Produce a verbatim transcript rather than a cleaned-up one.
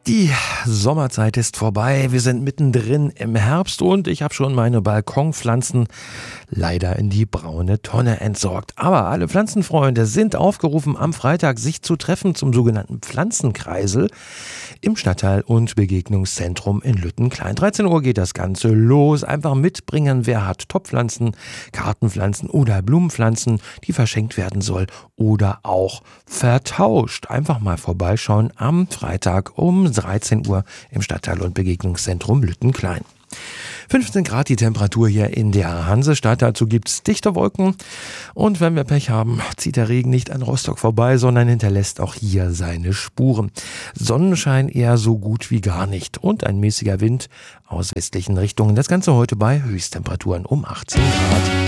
Die Sommerzeit ist vorbei, wir sind mittendrin im Herbst und ich habe schon meine Balkonpflanzen leider in die braune Tonne entsorgt. Aber alle Pflanzenfreunde sind aufgerufen, am Freitag sich zu treffen zum sogenannten Pflanzenkreisel im Stadtteil- und Begegnungszentrum in Lüttenklein. dreizehn Uhr geht das Ganze los. Einfach mitbringen, wer hat Topfpflanzen, Gartenpflanzen oder Blumenpflanzen, die verschenkt werden soll oder auch vertauscht. Einfach mal vorbeischauen am Freitag um dreizehn Uhr im Stadtteil- und Begegnungszentrum Lüttenklein. fünfzehn Grad die Temperatur hier in der Hansestadt. Dazu gibt es dichte Wolken. Und wenn wir Pech haben, zieht der Regen nicht an Rostock vorbei, sondern hinterlässt auch hier seine Spuren. Sonnenschein eher so gut wie gar nicht. Und ein mäßiger Wind aus westlichen Richtungen. Das Ganze heute bei Höchsttemperaturen um achtzehn Grad.